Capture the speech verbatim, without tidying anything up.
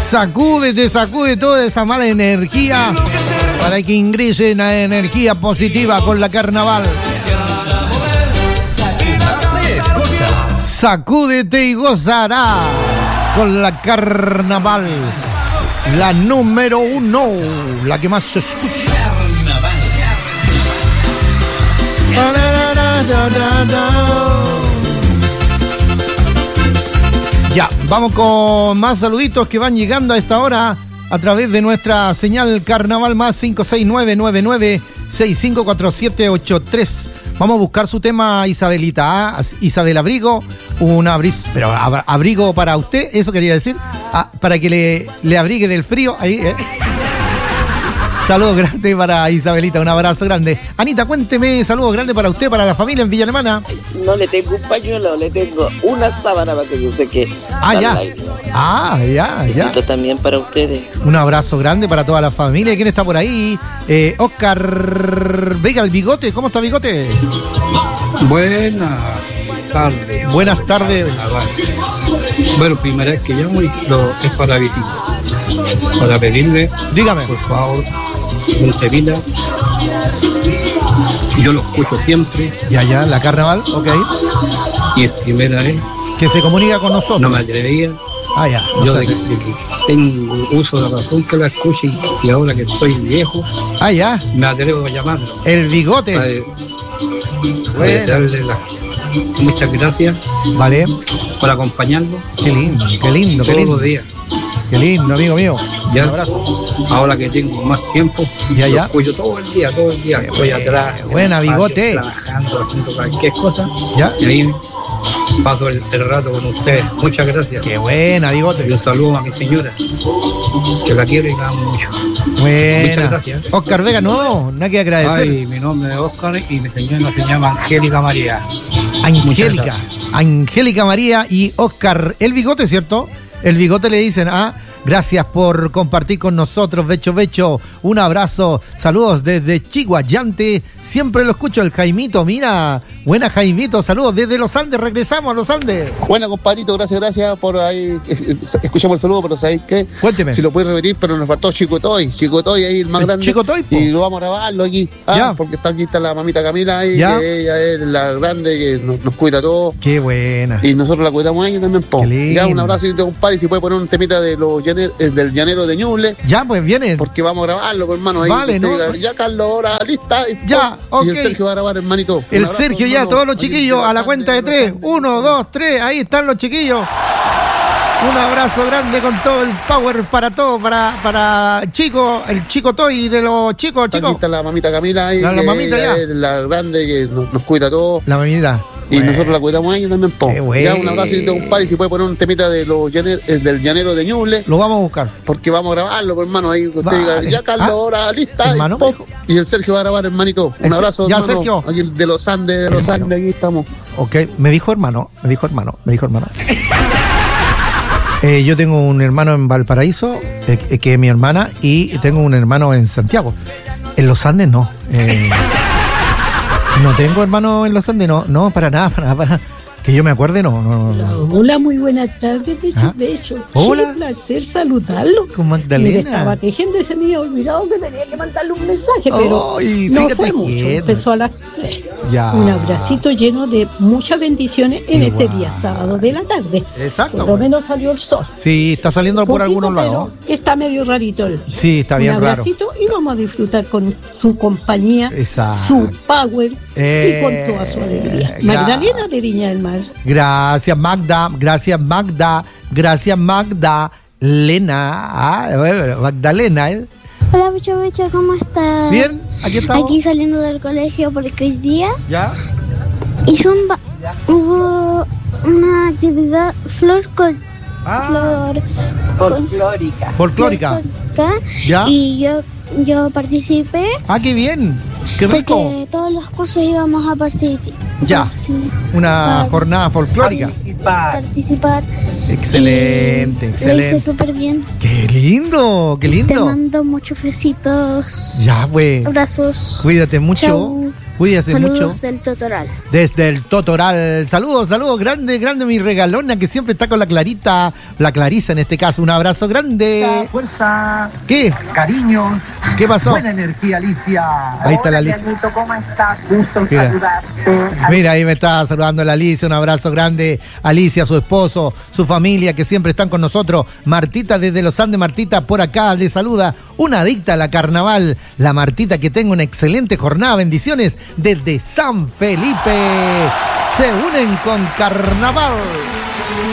Sacúdete, sacude toda esa mala energía para que ingrese la energía positiva con la carnaval. Sacúdete y gozará con la carnaval. La número uno, la que más se escucha. Ya, vamos con más saluditos que van llegando a esta hora a través de nuestra señal Carnaval más cinco seis nueve nueve nueve seis cinco cuatro siete ocho tres. Vamos a buscar su tema, Isabelita. ¿Ah? Isabel Abrigo, un abrigo, pero abrigo para usted, eso quería decir, ah, para que le, le abrigue del frío. Ahí, eh. Saludos grandes para Isabelita, un abrazo grande. Anita, cuénteme, saludos grandes para usted, para la familia en Villa Alemana. No le tengo un pañuelo, le tengo una sábana para que usted que. Ah, ya. Ah, ya, ya. Besito también para ustedes. Un abrazo grande para toda la familia. ¿Quién está por ahí? Eh, Oscar Vega, el Bigote. ¿Cómo está, Bigote? Buenas tardes. Buenas tardes. Bueno, primera vez que llamo y lo, es para visitar. Para pedirle, dígame, por favor, un temita. Yo lo escucho siempre. Ya, ya, la carnaval, ok. Y es primera vez que se comunica con nosotros. No me atrevía. Ah, ya. No yo de, de que tengo uso de la razón que la escuche y, y ahora que estoy viejo. Ah, ya. Me atrevo a llamarlo. El Bigote. Para, para darle la, muchas gracias. Vale. Por acompañarlo. Qué lindo, qué lindo, qué lindo. Todos los días. Qué lindo, amigo mío. Ya, un abrazo. Ahora que tengo más tiempo, ya, ya. Lo escucho todo el día, todo el día. Estoy atrás. Buena, Bigote. Trabajando, haciendo cualquier cosa. Ya. Y ahí paso el, el rato con ustedes. Muchas gracias. Qué buena, Bigote. Y un saludo a mi señora, que la quiero y la amo mucho. Buena. Muchas gracias. Oscar Vega, no, nada que agradecer. Ay, mi nombre es Oscar y mi señora se llama Angélica María. Angélica. Angélica María y Oscar. El Bigote, ¿cierto? El Bigote le dicen, ah, gracias por compartir con nosotros, Becho Becho. Un abrazo, saludos desde Chiguayante. Siempre lo escucho, el Jaimito, mira. Buena, Jaimito, saludos desde los Andes. Regresamos a los Andes. Buena, compadrito, gracias, gracias por ahí. Escuchamos el saludo, pero ¿sabéis qué? Cuénteme. Si lo puedes repetir, pero nos faltó Chicotoy. Chicotoy ahí, el más ¿El grande. Chicotoy, po? Y lo vamos a grabarlo aquí. Ah, ya. Porque está aquí está la mamita Camila ahí, ya. Que ella es la grande, que nos, nos cuida todo. Qué buena. Y nosotros la cuidamos a ella también, po. Ya, un abrazo y te compadre, si puede poner un temita de los llaner, del llanero de Ñuble. Ya, pues viene. Porque vamos a grabarlo, pues, hermano. Ahí vale, ¿no? Diga, ya, Carlos, ahora lista. Y, ya, ok. Y el Sergio va a grabar, hermanito. El abrazo, Sergio, hermano, ya, todos los chiquillos, a la cuenta de tres. Uno, dos, tres, ahí están los chiquillos. Un abrazo grande con todo el power para todo, para, para Chico, el Chico Toy de los chicos, chicos. Aquí está la mamita Camila ahí, la, la mamita ya. Es la grande que nos, nos cuida todo. La mamita. Y bueno, nosotros la cuidamos a ella también, po. Ya, un abrazo y te compadre, si puede poner un temita de los llaner, del llanero de Ñuble. Lo vamos a buscar. Porque vamos a grabarlo, pues, hermano. Ahí usted vale. diga, ya Carlos, ¿Ah? ahora lista. Hermano, y, y el Sergio va a grabar, hermanito. Un el, abrazo, ya, hermano. Sergio. Aquí de los Andes, de los hermano. Andes, aquí estamos. Ok, me dijo hermano, me dijo hermano, me dijo hermano. eh, yo tengo un hermano en Valparaíso, eh, que es mi hermana, y tengo un hermano en Santiago. En los Andes no. Eh, no tengo hermano en los Andes, no, no, para nada, para nada, para nada. Que yo me acuerde, no, no, no. Hola, muy buenas tardes, Becho ¿Ah? Becho. Hola. Qué placer saludarlo. Con Magdalena. Mire, estaba tejiendo y se me había olvidado que tenía que mandarle un mensaje, pero oh, y no fue mucho. Empezó a las tres. Ya. Un abracito lleno de muchas bendiciones en Igual. este día sábado de la tarde. Exacto. Por lo menos salió el sol. Sí, está saliendo por Poquito, algunos lados. Está medio rarito el. Sí, está bien raro. Un abracito raro. Y vamos a disfrutar con su compañía, Exacto. su power eh, y con toda su alegría. Magdalena de Viña del Mar. Gracias, Magda. Gracias, Magda. Gracias, Magda. Lena. Ah, bueno, Magdalena, ¿eh? Hola, Becho Becho, ¿cómo estás? Bien, aquí estamos. Aquí saliendo del colegio porque hoy día ¿Ya? hizo un ba- hubo una actividad flor con ah. flor folclórica. Folclórica. ¿Ya? Y yo yo participé. Ah, qué bien. Qué rico. Porque todos los cursos íbamos a participar. Ya. Una jornada folclórica. Participar. Participar. Excelente, excelente. Lo hice súper bien. Qué lindo, qué lindo. Te mando muchos besitos. Ya, güey. Abrazos. Cuídate mucho. Chau. Cuídese Saludos mucho. del Totoral. Desde el Totoral. Saludos, saludos. Grande, grande mi regalona que siempre está con la Clarita. La Clarisa en este caso. Un abrazo grande. Fuerza. ¿Qué? Cariños. ¿Qué pasó? Buena energía, Alicia. Ahí está la Alicia. Tianito, ¿cómo estás? Gusto en Mira. saludarte. Mira, ahí me está saludando la Alicia. Un abrazo grande. Alicia, su esposo, su familia que siempre están con nosotros. Martita desde Los Andes. Martita por acá le saluda. Una adicta a la carnaval. La Martita, que tenga una excelente jornada. Bendiciones desde San Felipe. Se unen con carnaval.